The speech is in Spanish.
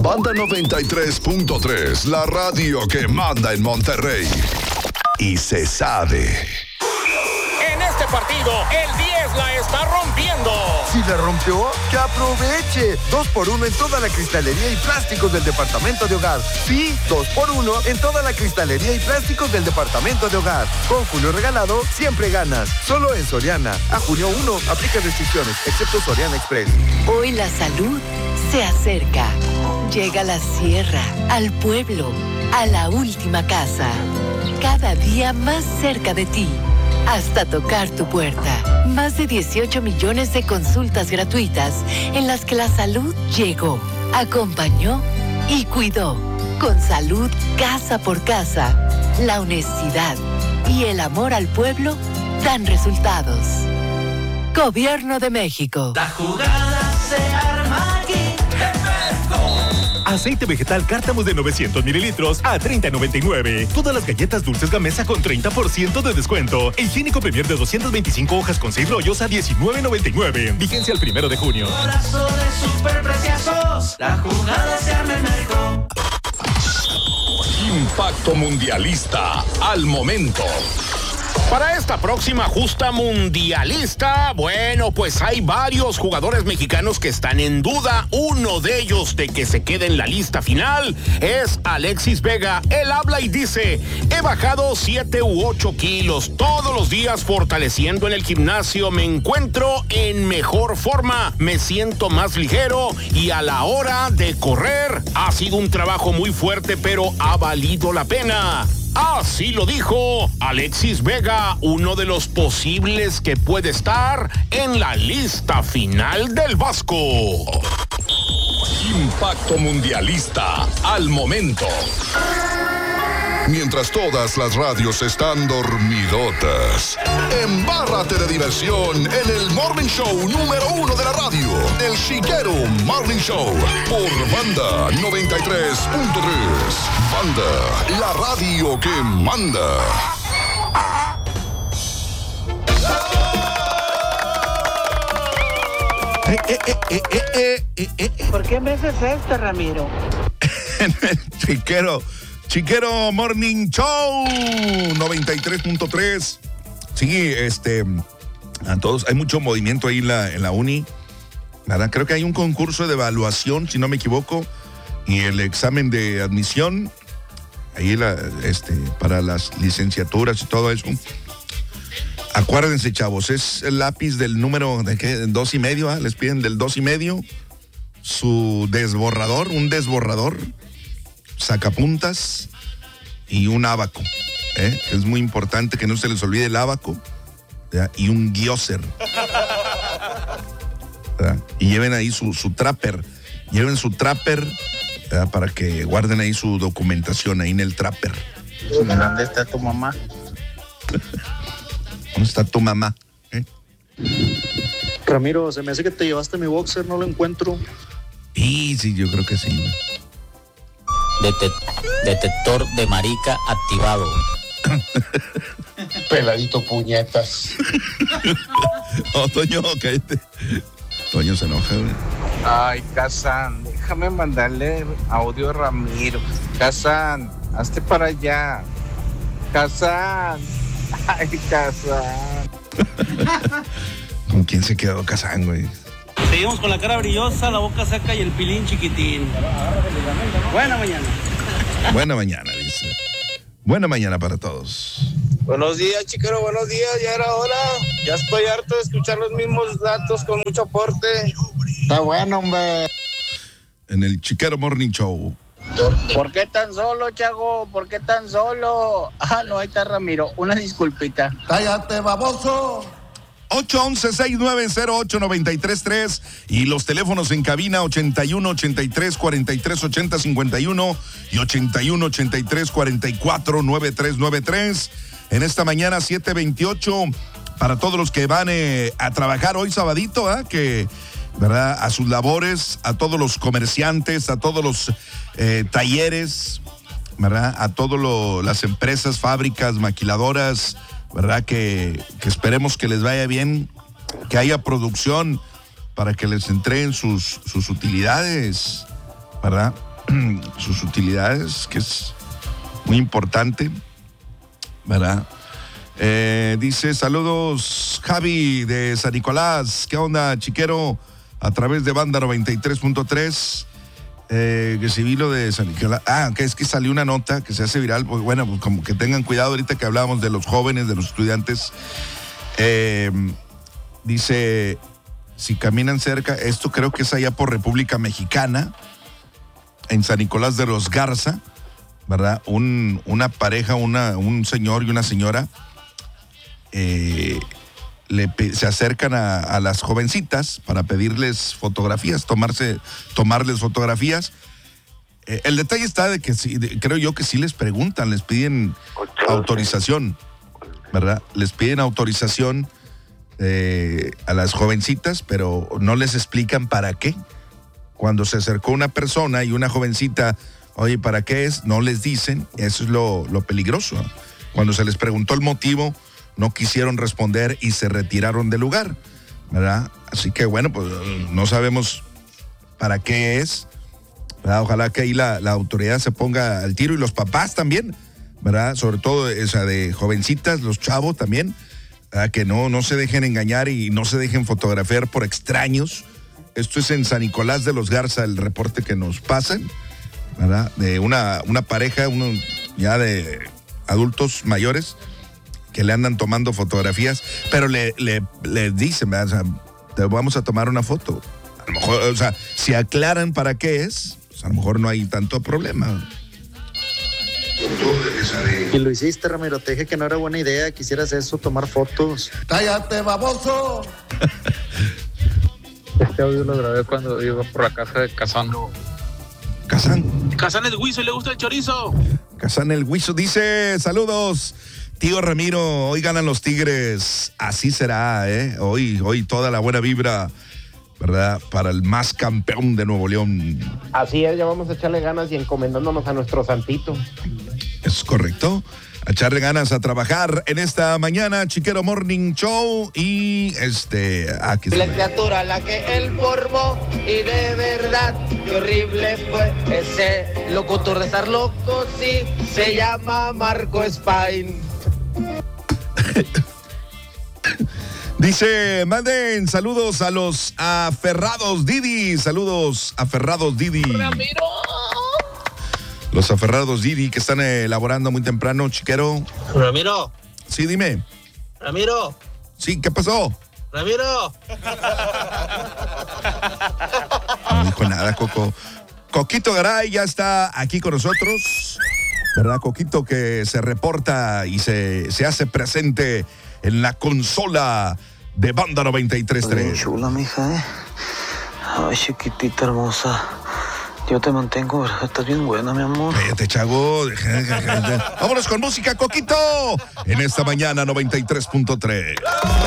Banda 93.3, la radio que manda en Monterrey. Y se sabe. En este partido, el 10 la está rompiendo. Si la rompió, que aproveche. 2x1 en toda la cristalería y plásticos del departamento de hogar. Sí, 2x1 en toda la cristalería y plásticos del departamento de hogar. Con Julio Regalado, siempre ganas. Solo en Soriana. A junio 1, aplica restricciones, excepto Soriana Express. Hoy la salud se acerca. Llega a la sierra, al pueblo, a la última casa. Cada día más cerca de ti. Hasta tocar tu puerta. Más de 18 millones de consultas gratuitas en las que la salud llegó, acompañó y cuidó. Con salud casa por casa, la honestidad y el amor al pueblo dan resultados. Gobierno de México. La jugada se arma aquí. Aceite vegetal Cártamos de 900 mililitros a $30.99. Todas las galletas dulces Gamesa con 30% de descuento. E higiénico Premier de 225 hojas con 6 rollos a $19.99. Vigencia el 1 de junio. Golazo de superpreciosos. La jugada se arma en México. Impacto mundialista al momento. Para esta próxima justa mundialista, bueno, pues hay varios jugadores mexicanos que están en duda. Uno de ellos de que se quede en la lista final es Alexis Vega. Él habla y dice: he bajado 7 u 8 kilos. Todos los días fortaleciendo en el gimnasio. Me encuentro en mejor forma. Me siento más ligero y a la hora de correr ha sido un trabajo muy fuerte, pero ha valido la pena. Así lo dijo Alexis Vega, uno de los posibles que puede estar en la lista final del Vasco. Impacto mundialista al momento. Mientras todas las radios están dormidotas, embárrate de diversión en el Morning Show número 1 de la radio, el Chiquero Morning Show, por Banda 93.3. Banda, la radio que manda. ¿Por qué me haces esto, Ramiro? Chiquero Morning Show 93.3. Sí, a todos, hay mucho movimiento ahí en la uni, ¿verdad? Creo que hay un concurso de evaluación, si no me equivoco, y el examen de admisión, ahí para las licenciaturas y todo eso. Acuérdense, chavos, es el lápiz del número de 2.5, ¿eh? Les piden del 2.5, su desborrador, un desborrador, sacapuntas y un ábaco, ¿eh? Es muy importante que no se les olvide el ábaco, ¿verdad? Y un guioser, ¿verdad? Y lleven ahí su trapper, ¿verdad? Para que guarden ahí su documentación ahí en el trapper. ¿Dónde está tu mamá? ¿Dónde está tu mamá? Ramiro, se me hace que te llevaste mi boxer, no lo encuentro. Y sí, yo creo que sí. Detector de marica activado. Peladito puñetas. Oh, Toño, cállate. Toño se enoja, güey. Ay, Kazan, déjame mandarle audio a Ramiro. Kazan, hazte para allá. Kazan. Ay, Kazan. ¿Con quién se quedó Kazan, güey? Seguimos con la cara brillosa, la boca seca y el pilín chiquitín. Buena mañana. Buena mañana, dice. Buena mañana para todos. Buenos días, Chiquero, buenos días, ya era hora. Ya estoy harto de escuchar los mismos datos con mucho aporte. Está bueno, hombre. En el Chiquero Morning Show. ¿Por qué tan solo, Chago? ¿Por qué tan solo? Ah, no, ahí está Ramiro. Una disculpita. ¡Cállate, baboso! 811-690-8933 y los teléfonos en cabina 81-83-43-80-51 y 81-83-44-9393. En esta mañana 7:28 para todos los que van a trabajar hoy sabadito, que ¿verdad? A sus labores, a todos los comerciantes, a todos los talleres, ¿verdad? A todas las empresas, fábricas, maquiladoras, ¿verdad? Que esperemos que les vaya bien, que haya producción para que les entreguen sus utilidades, ¿verdad? sus utilidades, que es muy importante, ¿verdad? Dice, saludos Javi de San Nicolás, ¿qué onda, chiquero? A través de Banda 93.3, que si vi lo de San Nicolás, que es que salió una nota que se hace viral, pues bueno, pues como que tengan cuidado ahorita que hablábamos de los jóvenes, de los estudiantes, dice, si caminan cerca, esto creo que es allá por República Mexicana, en San Nicolás de los Garza, ¿verdad? Una pareja, un señor y una señora, se acercan a las jovencitas para pedirles fotografías, tomarles fotografías. El detalle está de que creo yo que sí les preguntan, les piden autorización, ¿verdad? Les piden autorización a las jovencitas, pero no les explican para qué. Cuando se acercó una persona y una jovencita, oye, ¿para qué es? No les dicen, eso es lo peligroso. Cuando se les preguntó el motivo, no quisieron responder y se retiraron del lugar, ¿verdad? Así que bueno, pues no sabemos para qué es, ¿verdad? Ojalá que ahí la autoridad se ponga al tiro y los papás también, ¿verdad? Sobre todo esa de jovencitas, los chavos también, ¿verdad? Que no se dejen engañar y no se dejen fotografiar por extraños. Esto es en San Nicolás de los Garza, el reporte que nos pasan, ¿verdad? De una pareja, ya de adultos mayores, que le andan tomando fotografías, pero le dicen, ¿verdad? O sea, te vamos a tomar una foto. A lo mejor, o sea, si aclaran para qué es, pues a lo mejor no hay tanto problema. Y lo hiciste, Ramiro, te dije que no era buena idea que hicieras eso, tomar fotos. ¡Cállate, baboso! Este audio lo grabé cuando iba por la casa de Kazán. Kazán el Huizo, ¿le gusta el chorizo? Kazán el Huizo dice, saludos, tío Ramiro, hoy ganan los Tigres, así será, hoy toda la buena vibra, ¿verdad? Para el más campeón de Nuevo León. Así es, ya vamos a echarle ganas y encomendándonos a nuestro santito. Es correcto. A echarle ganas a trabajar en esta mañana, Chiquero Morning Show y aquí la criatura la que él formó y de verdad qué horrible fue ese locutor de estar loco, sí, se llama Marco Spain. Dice, manden saludos a los aferrados Didi, saludos aferrados Didi. Ramiro. Los aferrados Didi que están elaborando muy temprano, Chiquero. Ramiro. Sí, dime. Ramiro. Sí, ¿qué pasó? Ramiro. No dijo nada, Coco. Coquito Garay ya está aquí con nosotros, ¿verdad? Coquito que se reporta y se hace presente en la consola de Banda 93.3. Bien chula, mija, Ay, chiquitita hermosa. Yo te mantengo, estás bien buena, mi amor. Cállate, chavo. Vámonos con música, Coquito. En esta mañana 93.3.